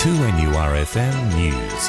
2NURFM News.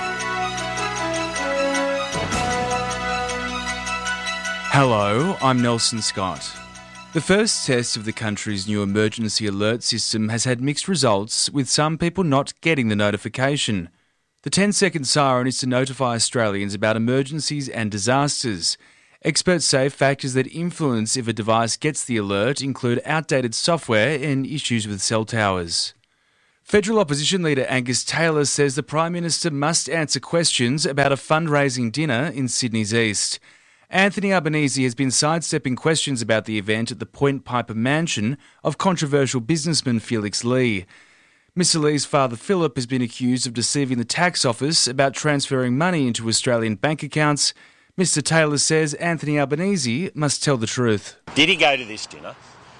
Hello, I'm Nelson Scott. The first test of the country's new emergency alert system has had mixed results, with some people not getting the notification. The 10-second siren is to notify Australians about emergencies and disasters. Experts say factors that influence if a device gets the alert include outdated software and issues with cell towers. Federal Opposition Leader Angus Taylor says the Prime Minister must answer questions about a fundraising dinner in Sydney's East. Anthony Albanese has been sidestepping questions about the event at the Point Piper mansion of controversial businessman Felix Lee. Mr Lee's father Philip has been accused of deceiving the tax office about transferring money into Australian bank accounts. Mr Taylor says Anthony Albanese must tell the truth. Did he go to this dinner?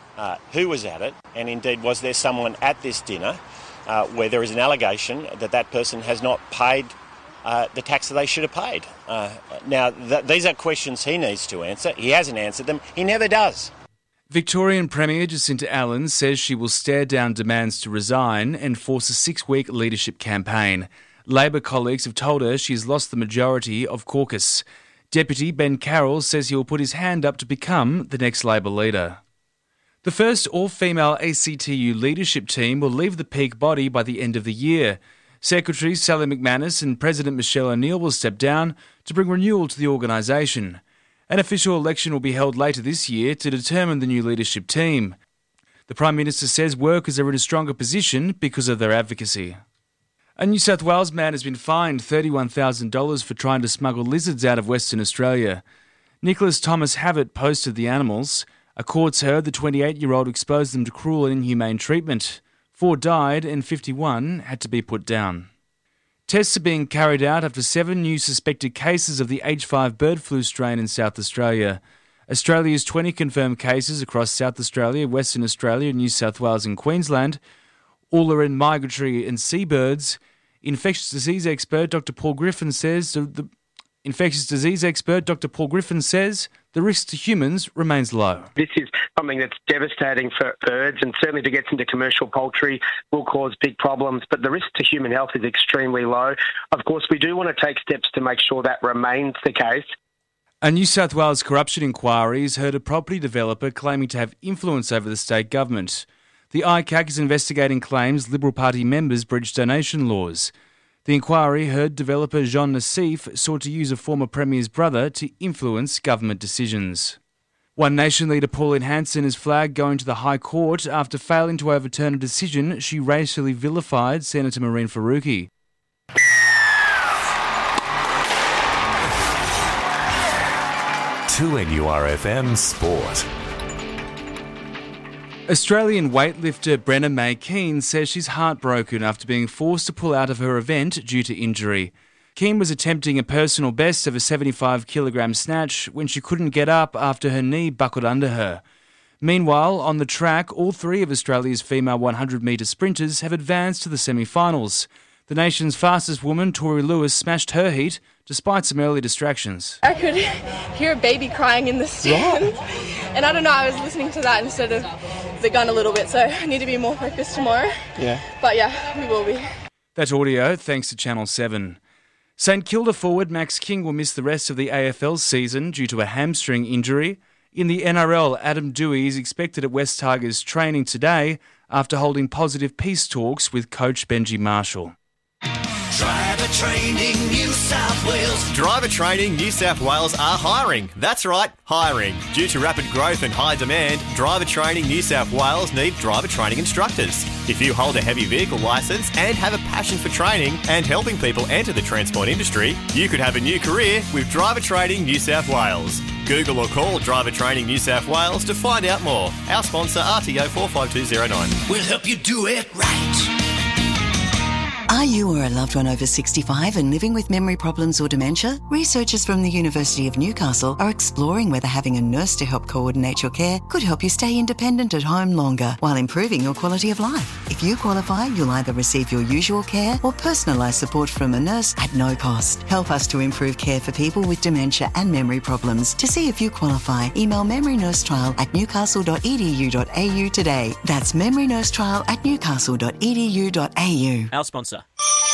Who was at it? And indeed, was there someone at this dinner where there is an allegation that that person has not paid the tax that they should have paid? Now, these are questions he needs to answer. He hasn't answered them. He never does. Victorian Premier Jacinta Allan says she will stare down demands to resign and force a 6-week leadership campaign. Labor colleagues have told her she's lost the majority of caucus. Deputy Ben Carroll says he will put his hand up to become the next Labor leader. The first all-female ACTU leadership team will leave the peak body by the end of the year. Secretary Sally McManus and President Michelle O'Neill will step down to bring renewal to the organisation. An official election will be held later this year to determine the new leadership team. The Prime Minister says workers are in a stronger position because of their advocacy. A New South Wales man has been fined $31,000 for trying to smuggle lizards out of Western Australia. Nicholas Thomas Havett posted the animals. A court's heard the 28-year-old exposed them to cruel and inhumane treatment. 4 died and 51 had to be put down. Tests are being carried out after 7 new suspected cases of the H5 bird flu strain in South Australia. Australia's 20 confirmed cases across South Australia, Western Australia, New South Wales and Queensland. All are in migratory and seabirds. Infectious disease expert Dr. Paul Griffin says the risk to humans remains low. This is something that's devastating for birds, and certainly to get into commercial poultry will cause big problems, but the risk to human health is extremely low. Of course, we do want to take steps to make sure that remains the case. A New South Wales corruption inquiry has heard a property developer claiming to have influence over the state government. The ICAC is investigating claims Liberal Party members breached donation laws. The inquiry heard developer Jean Nassif sought to use a former Premier's brother to influence government decisions. One Nation leader Pauline Hanson has flagged going to the High Court after failing to overturn a decision she racially vilified Senator Mehreen Faruqi. To NURFM Sport. Australian weightlifter Brenna May Keane says she's heartbroken after being forced to pull out of her event due to injury. Keane was attempting a personal best of a 75-kilogram snatch when she couldn't get up after her knee buckled under her. Meanwhile, on the track, all 3 of Australia's female 100-metre sprinters have advanced to the semi-finals. The nation's fastest woman, Tori Lewis, smashed her heat despite some early distractions. I could hear a baby crying in the stands, and I don't know, I was listening to that instead of the gun a little bit, so I need to be more focused tomorrow. Yeah. But yeah, we will be. That audio thanks to Channel 7. St Kilda forward Max King will miss the rest of the AFL season due to a hamstring injury. In the NRL, Adam Dewey is expected at West Tigers training today after holding positive peace talks with coach Benji Marshall. Driver Training New South Wales. Driver Training New South Wales are hiring. That's right, hiring. Due to rapid growth and high demand, Driver Training New South Wales need driver training instructors. If you hold a heavy vehicle licence and have a passion for training and helping people enter the transport industry, you could have a new career with Driver Training New South Wales. Google or call Driver Training New South Wales to find out more. Our sponsor, RTO 45209. We'll help you do it right. Are you or a loved one over 65 and living with memory problems or dementia? Researchers from the University of Newcastle are exploring whether having a nurse to help coordinate your care could help you stay independent at home longer while improving your quality of life. If you qualify, you'll either receive your usual care or personalised support from a nurse at no cost. Help us to improve care for people with dementia and memory problems. To see if you qualify, email memorynursetrial@newcastle.edu.au today. That's memorynursetrial@newcastle.edu.au. Our sponsor.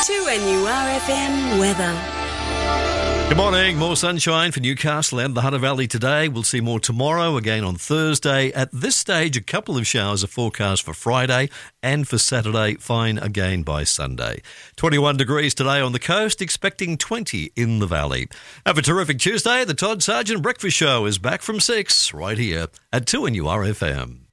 2NURFM weather. Good morning. More sunshine for Newcastle and the Hunter Valley today. We'll see more tomorrow, again on Thursday. At this stage, a couple of showers are forecast for Friday, and for Saturday, fine again by Sunday. 21 degrees today on the coast, expecting 20 in the valley. Have a terrific Tuesday. The Todd Sargent Breakfast Show is back from 6 right here at 2NURFM.